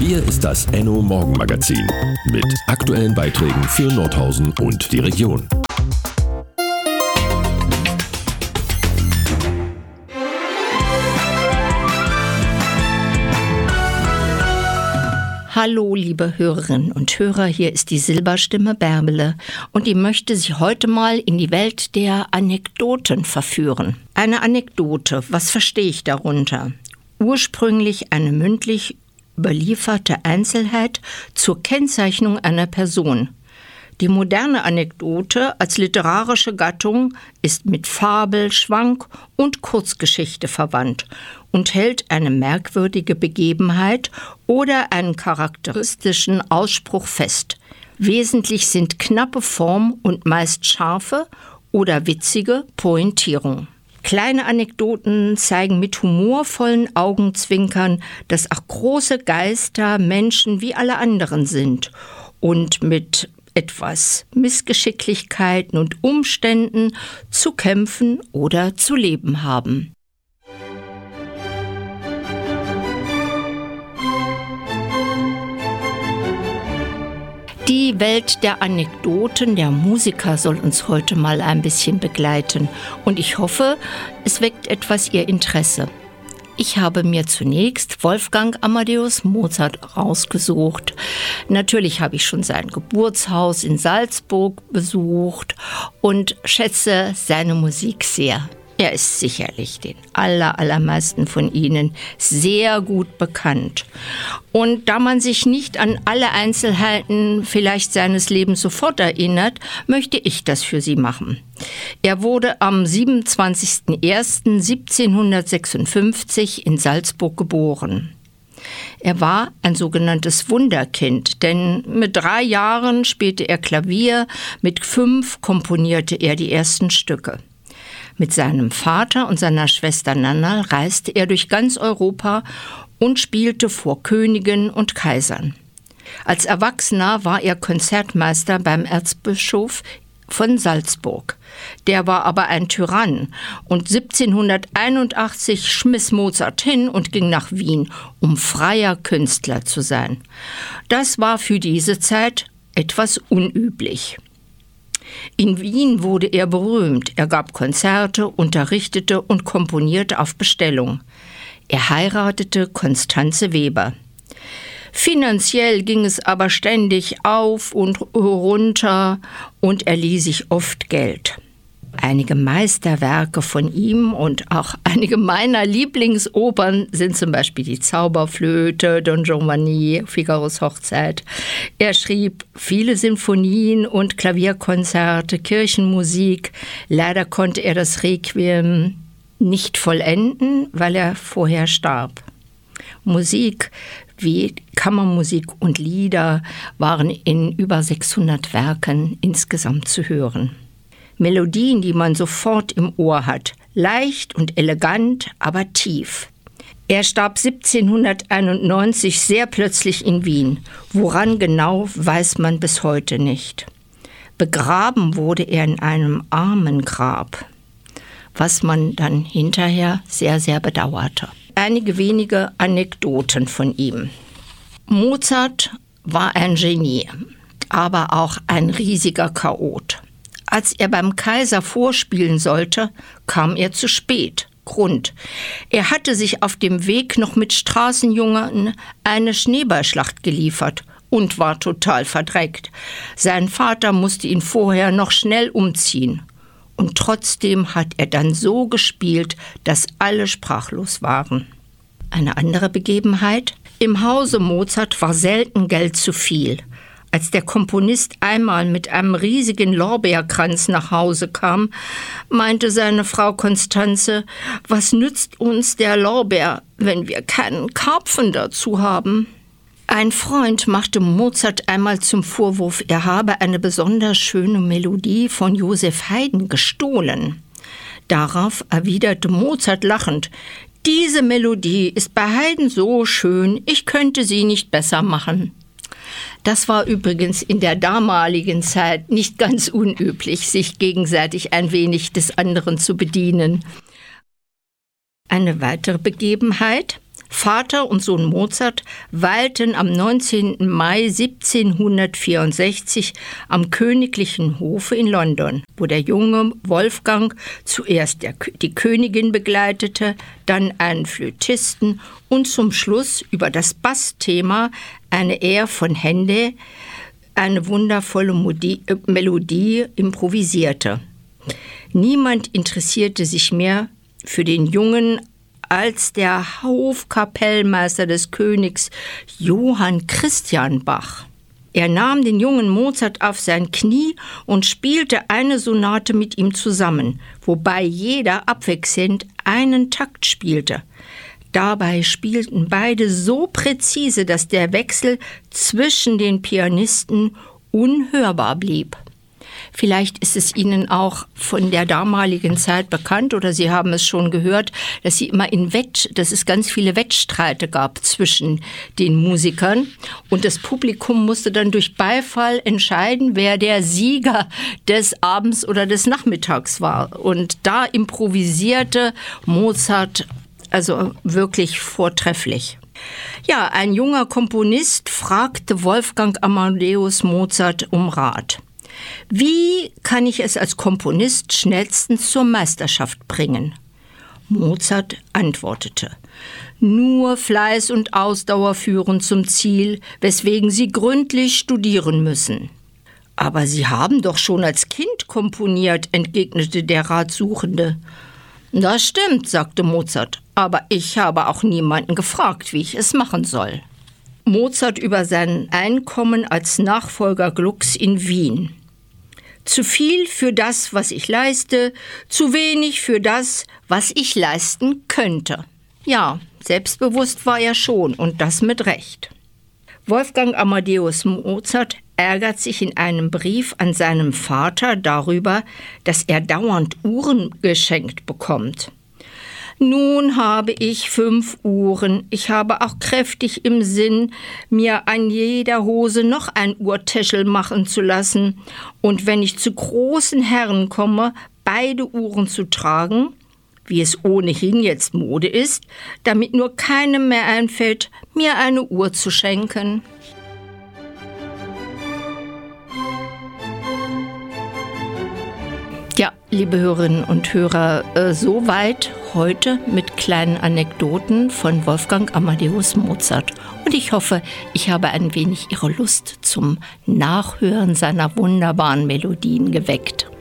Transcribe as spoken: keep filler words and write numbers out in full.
Hier ist das Enno Morgenmagazin mit aktuellen Beiträgen für Nordhausen und die Region. Hallo, liebe Hörerinnen und Hörer, hier ist die Silberstimme Bärbele und die möchte Sie heute mal in die Welt der Anekdoten verführen. Eine Anekdote, was verstehe ich darunter? Ursprünglich eine mündlich überlieferte Einzelheit zur Kennzeichnung einer Person. Die moderne Anekdote als literarische Gattung ist mit Fabel, Schwank und Kurzgeschichte verwandt und hält eine merkwürdige Begebenheit oder einen charakteristischen Ausspruch fest. Wesentlich sind knappe Form und meist scharfe oder witzige Pointierung. Kleine Anekdoten zeigen mit humorvollen Augenzwinkern, dass auch große Geister Menschen wie alle anderen sind und mit etwas Missgeschicklichkeiten und Umständen zu kämpfen oder zu leben haben. Die Welt der Anekdoten, der Musiker soll uns heute mal ein bisschen begleiten und ich hoffe, es weckt etwas Ihr Interesse. Ich habe mir zunächst Wolfgang Amadeus Mozart rausgesucht. Natürlich habe ich schon sein Geburtshaus in Salzburg besucht und schätze seine Musik sehr. Er ist sicherlich den aller, allermeisten von Ihnen sehr gut bekannt. Und da man sich nicht an alle Einzelheiten vielleicht seines Lebens sofort erinnert, möchte ich das für Sie machen. Er wurde am siebenundzwanzigsten ersten siebzehnhundertsechsundfünfzig in Salzburg geboren. Er war ein sogenanntes Wunderkind, denn mit drei Jahren spielte er Klavier, mit fünf komponierte er die ersten Stücke. Mit seinem Vater und seiner Schwester Nanna reiste er durch ganz Europa und spielte vor Königen und Kaisern. Als Erwachsener war er Konzertmeister beim Erzbischof von Salzburg. Der war aber ein Tyrann und siebzehnhunderteinundachtzig schmiss Mozart hin und ging nach Wien, um freier Künstler zu sein. Das war für diese Zeit etwas unüblich. In Wien wurde er berühmt. Er gab Konzerte, unterrichtete und komponierte auf Bestellung. Er heiratete Constanze Weber. Finanziell ging es aber ständig auf und runter und er lieh sich oft Geld. Einige Meisterwerke von ihm und auch einige meiner Lieblingsopern sind zum Beispiel die Zauberflöte, Don Giovanni, Figaros Hochzeit. Er schrieb viele Sinfonien und Klavierkonzerte, Kirchenmusik. Leider konnte er das Requiem nicht vollenden, weil er vorher starb. Musik wie Kammermusik und Lieder waren in über sechshundert Werken insgesamt zu hören. Melodien, die man sofort im Ohr hat, leicht und elegant, aber tief. Er starb siebzehnhunderteinundneunzig sehr plötzlich in Wien. Woran genau, weiß man bis heute nicht. Begraben wurde er in einem Armengrab, was man dann hinterher sehr, sehr bedauerte. Einige wenige Anekdoten von ihm. Mozart war ein Genie, aber auch ein riesiger Chaot. Als er beim Kaiser vorspielen sollte, kam er zu spät. Grund: Er hatte sich auf dem Weg noch mit Straßenjungern eine Schneeballschlacht geliefert und war total verdreckt. Sein Vater musste ihn vorher noch schnell umziehen. Und trotzdem hat er dann so gespielt, dass alle sprachlos waren. Eine andere Begebenheit: Im Hause Mozart war selten Geld zu viel. Als der Komponist einmal mit einem riesigen Lorbeerkranz nach Hause kam, meinte seine Frau Constanze: Was nützt uns der Lorbeer, wenn wir keinen Karpfen dazu haben? Ein Freund machte Mozart einmal zum Vorwurf, er habe eine besonders schöne Melodie von Joseph Haydn gestohlen. Darauf erwiderte Mozart lachend: Diese Melodie ist bei Haydn so schön, ich könnte sie nicht besser machen. Das war übrigens in der damaligen Zeit nicht ganz unüblich, sich gegenseitig ein wenig des anderen zu bedienen. Eine weitere Begebenheit: Vater und Sohn Mozart weilten am neunzehnten Mai siebzehnhundertvierundsechzig am königlichen Hofe in London, wo der junge Wolfgang zuerst der, die Königin begleitete, dann einen Flötisten und zum Schluss über das Bassthema eine Ehe von Händel eine wundervolle Modi- äh, Melodie improvisierte. Niemand interessierte sich mehr für den Jungen als der Hofkapellmeister des Königs Johann Christian Bach. Er nahm den jungen Mozart auf sein Knie und spielte eine Sonate mit ihm zusammen, wobei jeder abwechselnd einen Takt spielte. Dabei spielten beide so präzise, dass der Wechsel zwischen den Pianisten unhörbar blieb. Vielleicht ist es Ihnen auch von der damaligen Zeit bekannt oder Sie haben es schon gehört, dass sie immer in Wett, dass es ganz viele Wettstreite gab zwischen den Musikern und das Publikum musste dann durch Beifall entscheiden, wer der Sieger des Abends oder des Nachmittags war. Und da improvisierte Mozart also wirklich vortrefflich. Ja, ein junger Komponist fragte Wolfgang Amadeus Mozart um Rat. Wie kann ich es als Komponist schnellstens zur Meisterschaft bringen? Mozart antwortete: Nur Fleiß und Ausdauer führen zum Ziel, weswegen Sie gründlich studieren müssen. Aber Sie haben doch schon als Kind komponiert, entgegnete der Ratsuchende. Das stimmt, sagte Mozart, aber ich habe auch niemanden gefragt, wie ich es machen soll. Mozart über sein Einkommen als Nachfolger Glucks in Wien. Zu viel für das, was ich leiste, zu wenig für das, was ich leisten könnte. Ja, selbstbewusst war er schon und das mit Recht. Wolfgang Amadeus Mozart ärgert sich in einem Brief an seinen Vater darüber, dass er dauernd Uhren geschenkt bekommt. Nun habe ich fünf Uhren. Ich habe auch kräftig im Sinn, mir an jeder Hose noch ein Uhrtäschel machen zu lassen und wenn ich zu großen Herren komme, beide Uhren zu tragen, wie es ohnehin jetzt Mode ist, damit nur keinem mehr einfällt, mir eine Uhr zu schenken. Ja, liebe Hörerinnen und Hörer, äh, soweit heute mit kleinen Anekdoten von Wolfgang Amadeus Mozart. Und ich hoffe, ich habe ein wenig Ihre Lust zum Nachhören seiner wunderbaren Melodien geweckt.